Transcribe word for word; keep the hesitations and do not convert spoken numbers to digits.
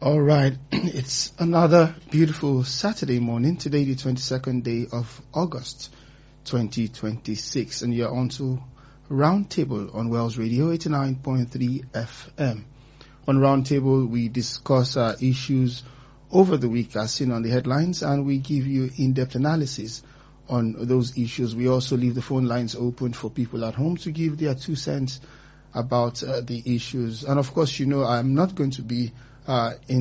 All right, it's another beautiful Saturday morning. Today, the twenty-second day of August, twenty twenty-six, and you're on to Roundtable on Wells Radio eighty-nine point three F M. On Roundtable, we discuss uh, issues over the week as seen on the headlines, and we give you in-depth analysis on those issues. We also leave the phone lines open for people at home to give their two cents about uh, the issues. And of course, you know, I'm not going to be uh, in